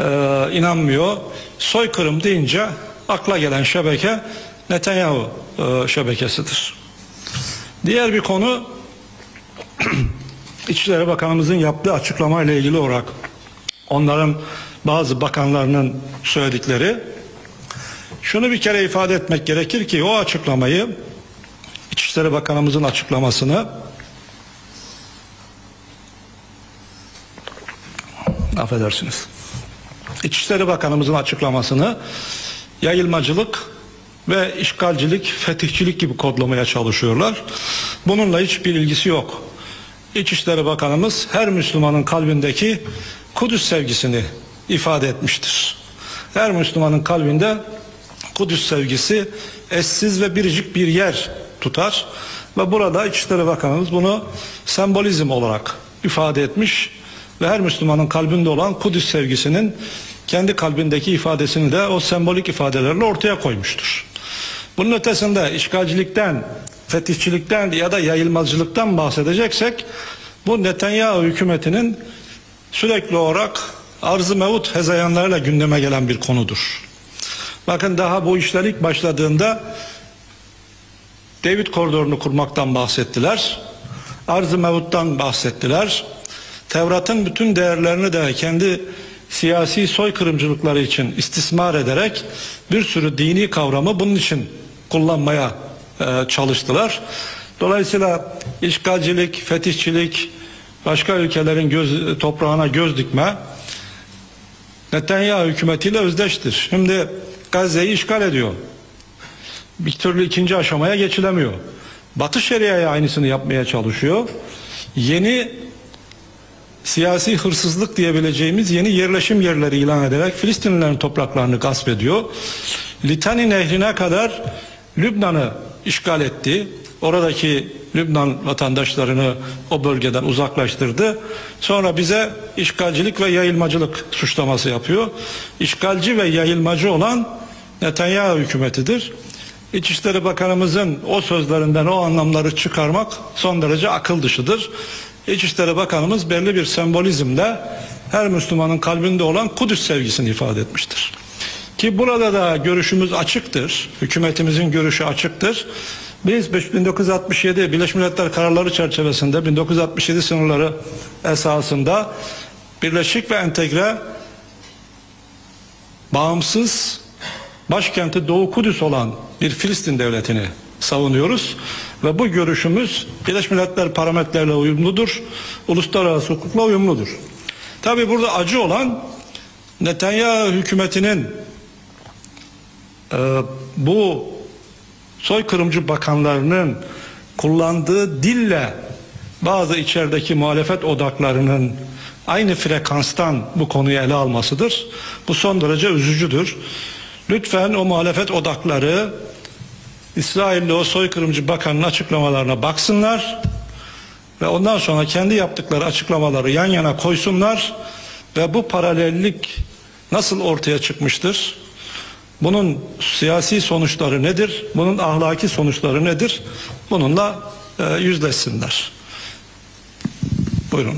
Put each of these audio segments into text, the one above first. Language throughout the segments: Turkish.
inanmıyor. Soykırım deyince akla gelen şebeke Netanyahu şebekesidir. Diğer bir konu İçişleri Bakanımızın yaptığı açıklamayla ilgili olarak onların bazı bakanlarının söyledikleri. Şunu bir kere ifade etmek gerekir ki o açıklamayı, İçişleri Bakanımızın açıklamasını affedersiniz. İçişleri Bakanımızın açıklamasını yayılmacılık ve işgalcilik, fetihçilik gibi kodlamaya çalışıyorlar. Bununla hiçbir ilgisi yok. İçişleri Bakanımız her Müslümanın kalbindeki Kudüs sevgisini ifade etmiştir. Her Müslümanın kalbinde Kudüs sevgisi eşsiz ve biricik bir yer tutar ve burada İçişleri Bakanımız bunu sembolizm olarak ifade etmiş ve her Müslümanın kalbinde olan Kudüs sevgisinin kendi kalbindeki ifadesini de o sembolik ifadelerle ortaya koymuştur. Bunun ötesinde işgalcilikten, fetihçilikten ya da yayılmacılıktan bahsedeceksek bu Netanyahu hükümetinin sürekli olarak arz-ı mevut hezeyanlarıyla gündeme gelen bir konudur. Bakın daha bu işler ilk başladığında David koridorunu kurmaktan bahsettiler. Arz-ı mevuttan bahsettiler. Tevrat'ın bütün değerlerini de kendi siyasi soykırımcılıkları için istismar ederek bir sürü dini kavramı bunun için kullanmaya çalıştılar. Dolayısıyla işgalcilik, fetihçilik, başka ülkelerin toprağına göz dikme Netanyahu hükümetiyle özdeştir. Şimdi Gazze'yi işgal ediyor. Bir türlü ikinci aşamaya geçilemiyor. Batı Şeria'ya aynısını yapmaya çalışıyor. Yeni siyasi hırsızlık diyebileceğimiz yeni yerleşim yerleri ilan ederek Filistinlilerin topraklarını gasp ediyor. Litani Nehri'ne kadar Lübnan'ı işgal etti. Oradaki Lübnan vatandaşlarını o bölgeden uzaklaştırdı. Sonra bize işgalcilik ve yayılmacılık suçlaması yapıyor. İşgalci ve yayılmacı olan Netanyahu hükümetidir. İçişleri Bakanımızın o sözlerinden o anlamları çıkarmak son derece akıl dışıdır. İçişleri Bakanımız belli bir sembolizmle her Müslümanın kalbinde olan Kudüs sevgisini ifade etmiştir. Ki burada da görüşümüz açıktır. Hükümetimizin görüşü açıktır. Biz 1967 Birleşmiş Milletler kararları çerçevesinde 1967 sınırları esasında birleşik ve entegre bağımsız başkenti Doğu Kudüs olan bir Filistin devletini savunuyoruz ve bu görüşümüz Birleşmiş Milletler parametrelerle uyumludur, uluslararası hukukla uyumludur. Tabi burada acı olan Netanyahu hükümetinin bu soykırımcı bakanlarının kullandığı dille bazı içerideki muhalefet odaklarının aynı frekanstan bu konuyu ele almasıdır. Bu son derece üzücüdür. Lütfen o muhalefet odakları İsrailli o soykırımcı bakanın açıklamalarına baksınlar ve ondan sonra kendi yaptıkları açıklamaları yan yana koysunlar ve bu paralellik nasıl ortaya çıkmıştır? Bunun siyasi sonuçları nedir? Bunun ahlaki sonuçları nedir? Bununla yüzleşsinler. Buyurun.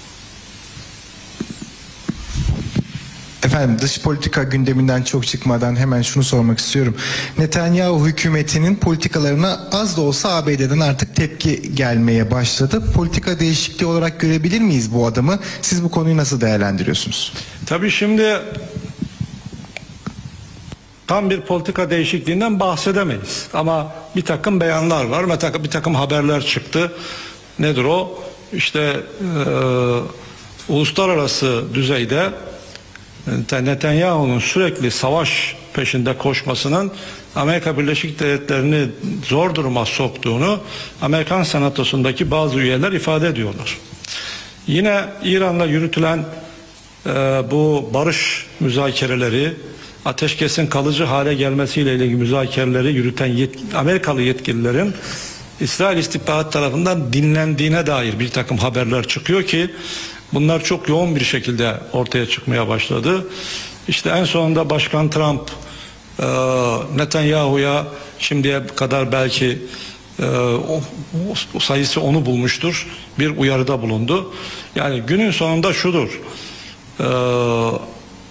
Efendim, dış politika gündeminden çok çıkmadan hemen şunu sormak istiyorum. Netanyahu hükümetinin politikalarına az da olsa ABD'den artık tepki gelmeye başladı. Politika değişikliği olarak görebilir miyiz bu adımı? Siz bu konuyu nasıl değerlendiriyorsunuz? Tabii şimdi tam bir politika değişikliğinden bahsedemeyiz. Ama bir takım beyanlar var, bir takım haberler çıktı. Nedir o? İşte uluslararası düzeyde Netanyahu'nun sürekli savaş peşinde koşmasının Amerika Birleşik Devletleri'ni zor duruma soktuğunu Amerikan Senatosu'ndaki bazı üyeler ifade ediyorlar. Yine İran'la yürütülen bu barış müzakereleri, ateşkesin kalıcı hale gelmesiyle ilgili müzakereleri yürüten Amerikalı yetkililerin İsrail istihbarat tarafından dinlendiğine dair bir takım haberler çıkıyor ki bunlar çok yoğun bir şekilde ortaya çıkmaya başladı. İşte en sonunda Başkan Trump Netanyahu'ya şimdiye kadar belki o sayısı 10'u bulmuştur, bir uyarıda bulundu. Yani günün sonunda şudur: